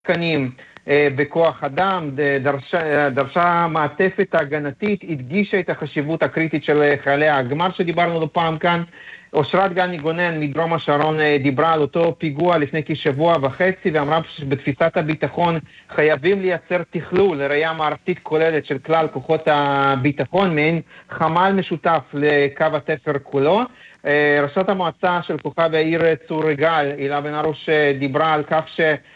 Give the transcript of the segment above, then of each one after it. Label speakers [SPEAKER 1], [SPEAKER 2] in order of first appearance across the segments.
[SPEAKER 1] תקנים בכוח אדם, דרשה מעטפת הגנתית, הדגישה את החשיבות הקריטית של חיילי הגמר שדיברנו לו פעם כאן. אושרת גני גונן מדרום השרון דיברה על אותו פיגוע לפני כשבוע וחצי, ואמרה שבתפיסת הביטחון חייבים לייצר תכלול לראייה מערכתית כוללת של כלל כוחות הביטחון, מעין חמ"ל משותף לקו התפר כולו. ראשת המועצה של כוכב העיר צור יגאל, הילה בן ארוש, דיברה על כך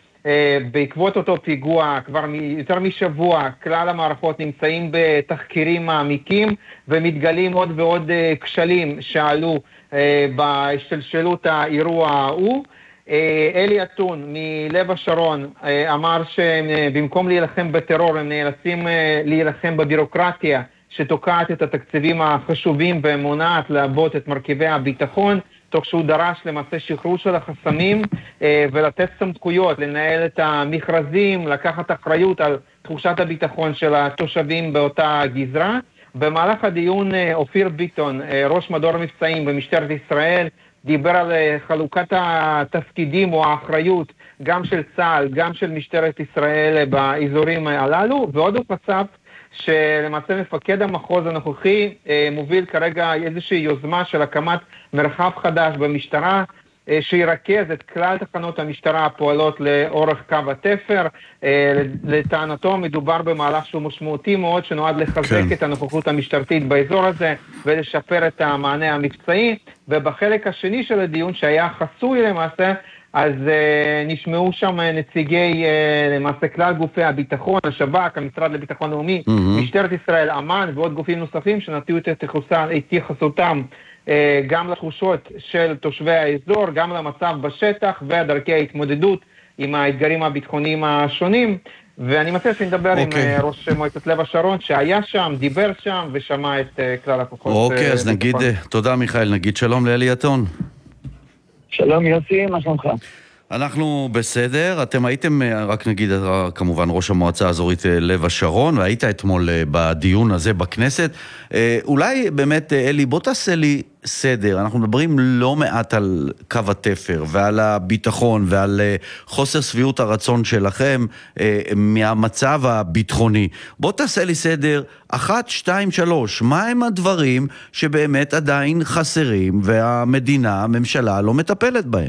[SPEAKER 1] בעקבות אותו פיגוע כבר יותר משבוע כלל המערכות נמצאים בתחקירים מעמיקים ומתגלים עוד ועוד כשלים שעלו בהשתלשלות האירוע ההוא. אלי אתון מלב השרון אמר שבמקום להילחם בטרור הם נאלצים להילחם בבירוקרטיה שתוקעת את התקציבים החשובים ומונעת לעבוד את מרכיבי הביטחון, תוך שהוא דרש למעשה שחרור של החסמים ולתת סמכויות, לנהל את המכרזים, לקחת אחריות על תחושת הביטחון של התושבים באותה גזרה. במהלך הדיון אופיר ביטון, ראש מדור מבצעים במשטרת ישראל, דיבר על חלוקת התפקידים או האחריות גם של צה"ל, גם של משטרת ישראל באזורים הללו, ועוד הוא חשף שלמעשה מפקד המחוז הנוכחי מוביל כרגע איזושהי יוזמה של הקמת מרחב חדש במשטרה, שירכז את כלל תחנות המשטרה הפועלות לאורך קו התפר. לטענתו מדובר במהלך שהוא משמעותי מאוד, שנועד לחזק את הנוכחות המשטרתית באזור הזה ולשפר את המענה המבצעי. ובחלק השני של הדיון שהיה חסוי למעשה, אז נשמעו שם נציגי למעשה כלל גופי הביטחון, השב"כ, המשרד לביטחון לאומי, משטרת ישראל, אמ"ן ועוד גופים נוספים שנתנו את התייחסותם גם לתחושות של תושבי האזור, גם למצב בשטח ודרכי ההתמודדות עם האתגרים הביטחוניים השונים. ואני מציע שנדבר עם ראש מועצת לב השרון שהיה שם, דיבר שם ושמע את כלל הכוחות.
[SPEAKER 2] אוקיי, אז נגיד, תודה מיכאל, נגיד שלום לאלי אתון.
[SPEAKER 3] שלום יוסי, מה שלומך?
[SPEAKER 2] אנחנו בסדר, אתם הייתם, רק נגיד כמובן ראש המועצה האזורית לב השרון, והיית אתמול בדיון הזה בכנסת. אולי באמת אלי, בוא תעשה לי סדר, אנחנו מדברים לא מעט על קו התפר ועל הביטחון ועל חוסר סביעות הרצון שלכם מהמצב הביטחוני. בוא תעשה לי סדר, 1, 2, 3, מה הם הדברים שבאמת עדיין חסרים והמדינה, הממשלה לא מטפלת בהם?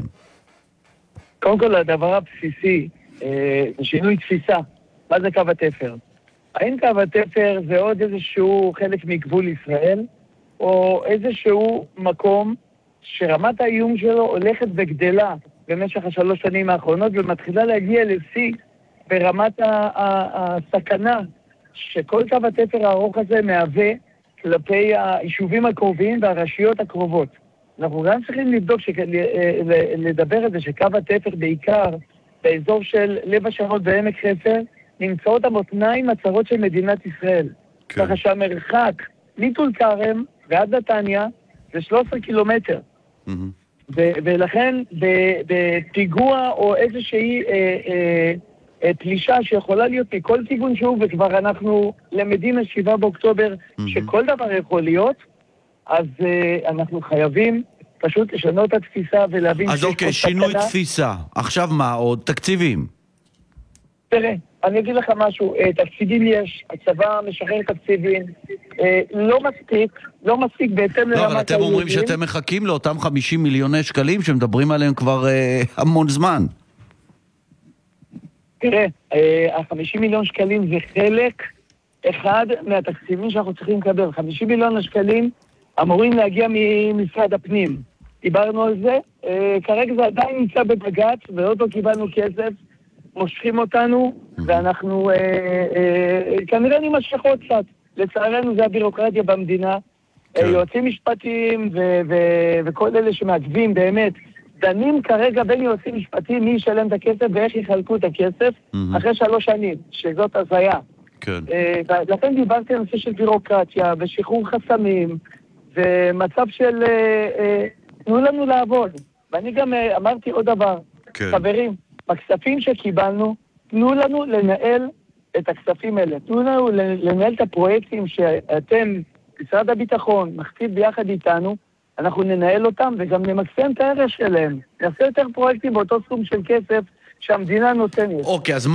[SPEAKER 3] קודם כל, הדבר הבסיסי, זה שינוי תפיסה. מה זה קו התפר? האם קו התפר זה עוד איזשהו חלק מגבול ישראל, או איזשהו מקום שרמת האיום שלו הולכת וגדלה במשך 3 שנים האחרונות, ומתחילה להגיע לשיא ברמת הסכנה שכל קו התפר הארוך הזה מהווה כלפי היישובים הקרובים והרשויות הקרובות. אנחנו גם צריכים לבדוק, לדבר על זה שקו התפר בעיקר באזור של לב השרון ועמק חפר נמצאות המותניים הצרות של מדינת ישראל. ככה שהמרחק מטול כרם ועד נתניה זה 13 קילומטר. ולכן בפיגוע או איזושהי פלישה שיכולה להיות מכל כיוון שהוא, וכבר אנחנו למדים ל7 באוקטובר שכל דבר יכול להיות, אז אנחנו חייבים פשוט לשנות את התפיסה ולהבין...
[SPEAKER 2] אז אוקיי, שינוי תפיסה. עכשיו מה עוד? תקציבים.
[SPEAKER 3] תראה, אני אגיד לך משהו, תקציבים יש, הצבא משחרר תקציבים, לא מספיק בהתאם לרמת...
[SPEAKER 2] לא, אבל אתם אומרים שאתם מחכים לאותם 50 מיליוני שקלים שמדברים עליהם כבר המון זמן.
[SPEAKER 3] תראה, ה-50 מיליון שקלים זה חלק אחד מהתקציבים שאנחנו צריכים לקבל. 50 מיליון שקלים אמורים להגיע ממשרד הפנים. דיברנו על זה, כרגע זה עדיין נמצא בבג"ץ, ועוד לא קיבלנו כסף, מושכים אותנו, ואנחנו כנראה נמשך עוד קצת. לצערנו זה הבירוקרטיה במדינה, יועצים משפטיים וכל אלה שמעכבים באמת, דנים כרגע בין יועצים משפטיים מי ישלם את הכסף ואיך יחלקו את הכסף אחרי 3 שנים, שזאת הזיה. לכן דיברתי על נושא של בירוקרטיה ושחרור חסמים ומצב של תנו לנו לעבוד. ואני גם אמרתי עוד דבר, חברים, בכספים שקיבלנו, תנו לנו לנהל את הכספים האלה, תנו לנו לנהל את הפרויקטים שאתם, משרד הביטחון, מכתיב ביחד איתנו, אנחנו ננהל אותם וגם נמקסם את הערך שלהם. נעשה יותר פרויקטים באותו סכום של כסף שהמדינה נותנת.
[SPEAKER 2] אוקיי, אז